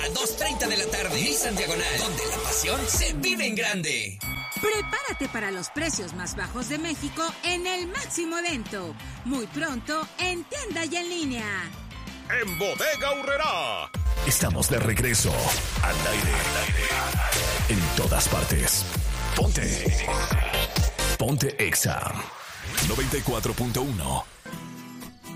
2:30 de la tarde. Nissan Diagonal, donde la pasión se vive en grande. Prepárate para los precios más bajos de México en el máximo evento. Muy pronto en tienda y en línea. En Bodega Aurrerá. Estamos de regreso al aire. En todas partes. Ponte Exa 94.1.